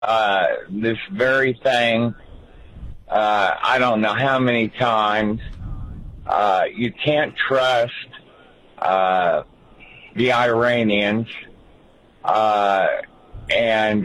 this very thing. I don't know how many times. You can't trust the Iranians, and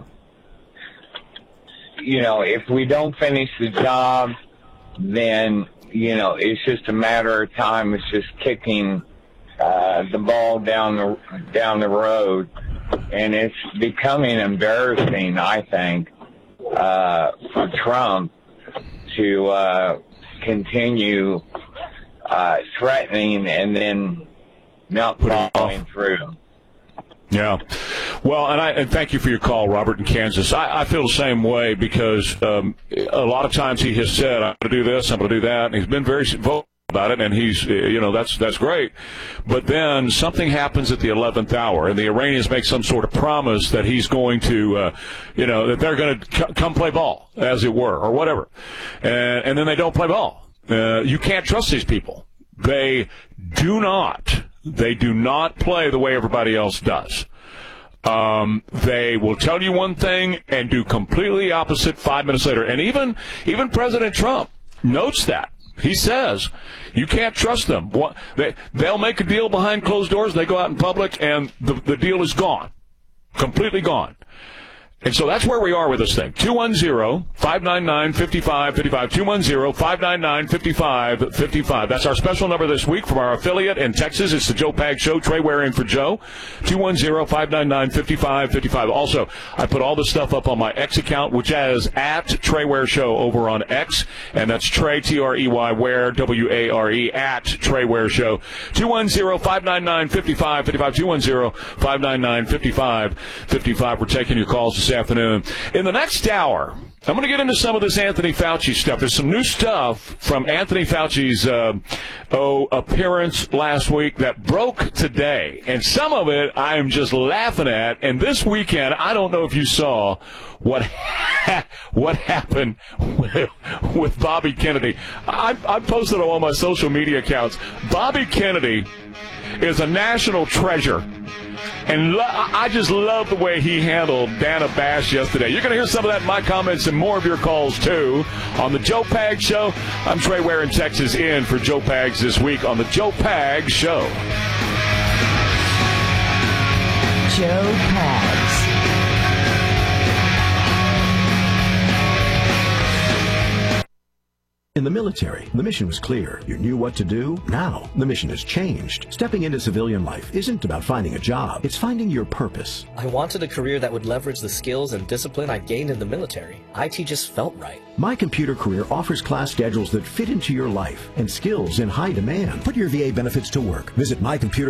if we don't finish the job, then it's just a matter of time. It's just kicking the ball down the road, and it's becoming embarrassing, I think, for Trump to continue threatening and then not following through. Yeah. Well, and thank you for your call, Robert in Kansas. I feel the same way because a lot of times he has said, I'm going to do this, I'm going to do that, and he's been very vocal about it, and he's, that's great. But then something happens at the 11th hour, and the Iranians make some sort of promise that he's going to, that they're going to come play ball, as it were, or whatever. And then they don't play ball. You can't trust these people. They do not play the way everybody else does. They will tell you one thing and do completely opposite 5 minutes later. And even President Trump notes that. He says, you can't trust them. They'll make a deal behind closed doors. They go out in public, and the deal is gone, completely gone. And so that's where we are with this thing. 210-599-5555. 210-599-5555. That's our special number this week from our affiliate in Texas. It's the Joe Pags Show. Trey Ware in for Joe. 210-599-5555. Also, I put all this stuff up on my X account, which is at Trey Ware Show over on X. And that's Trey, T-R-E-Y, Ware, W-A-R-E, at Trey Ware Show. 210-599-5555. 210-599-5555. We're taking your calls this afternoon. In the next hour, I'm going to get into some of this Anthony Fauci stuff. There's some new stuff from Anthony Fauci's appearance last week that broke today. And some of it I am just laughing at. And this weekend, I don't know if you saw what happened with Bobby Kennedy. I posted on all my social media accounts. Bobby Kennedy is a national treasure. And I just love the way he handled Dana Bash yesterday. You're going to hear some of that in my comments and more of your calls, too, on the Joe Pags Show. I'm Trey Ware in Texas, in for Joe Pags this week on the Joe Pags Show. Joe Pags. In the military, the mission was clear. You knew what to do. Now, the mission has changed. Stepping into civilian life isn't about finding a job. It's finding your purpose. I wanted a career that would leverage the skills and discipline I gained in the military. IT just felt right. My Computer Career offers class schedules that fit into your life and skills in high demand. Put your VA benefits to work. Visit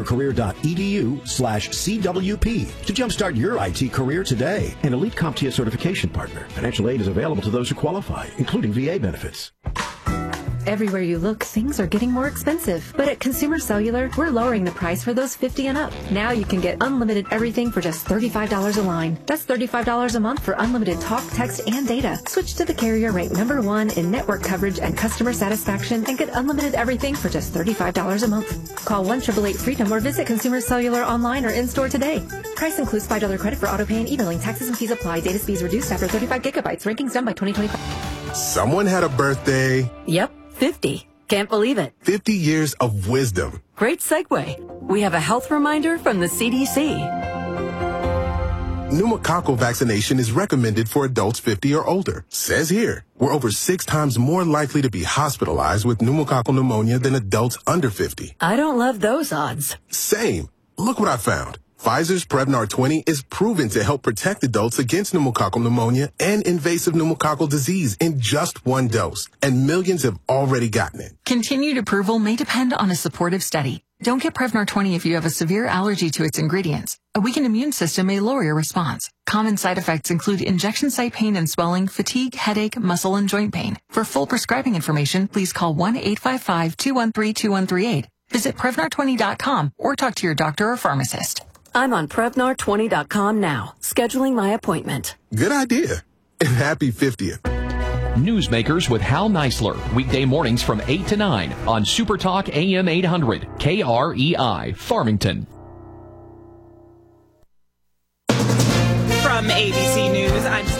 mycomputercareer.edu/CWP to jumpstart your IT career today. An elite CompTIA certification partner. Financial aid is available to those who qualify, including VA benefits. Everywhere you look, things are getting more expensive. But at Consumer Cellular, we're lowering the price for those 50 and up. Now you can get unlimited everything for just $35 a line. That's $35 a month for unlimited talk, text, and data. Switch to the carrier ranked #1 in network coverage and customer satisfaction and get unlimited everything for just $35 a month. Call 1-888-FREEDOM or visit Consumer Cellular online or in-store today. Price includes $5 credit for auto pay and e-billing. Taxes and fees apply. Data speeds reduced after 35 gigabytes. Rankings done by 2025. Someone had a birthday. Yep, 50. Can't believe it. 50 years of wisdom. Great segue. We have a health reminder from the CDC. Pneumococcal vaccination is recommended for adults 50 or older. Says here, we're over 6 times more likely to be hospitalized with pneumococcal pneumonia than adults under 50. I don't love those odds. Same. Look what I found. Pfizer's Prevnar 20 is proven to help protect adults against pneumococcal pneumonia and invasive pneumococcal disease in just 1 dose, and millions have already gotten it. Continued approval may depend on a supportive study. Don't get Prevnar 20 if you have a severe allergy to its ingredients. A weakened immune system may lower your response. Common side effects include injection site pain and swelling, fatigue, headache, muscle, and joint pain. For full prescribing information, please call 1-855-213-2138. Visit Prevnar20.com or talk to your doctor or pharmacist. I'm on Prevnar20.com now, scheduling my appointment. Good idea. And happy 50th. Newsmakers with Hal Neisler, weekday mornings from 8 to 9 on Super Talk AM 800, KREI, Farmington. From From ABC News, I'm